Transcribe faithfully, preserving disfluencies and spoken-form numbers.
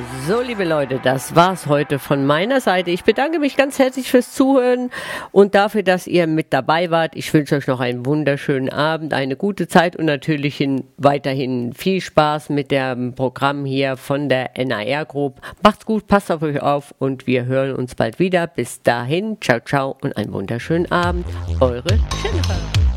So, liebe Leute, das war's heute von meiner Seite. Ich bedanke mich ganz herzlich fürs Zuhören und dafür, dass ihr mit dabei wart. Ich wünsche euch noch einen wunderschönen Abend, eine gute Zeit und natürlich in, weiterhin viel Spaß mit dem Programm hier von der N A R Group. Macht's gut, passt auf euch auf und wir hören uns bald wieder. Bis dahin, ciao, ciao und einen wunderschönen Abend. Eure Jennifer.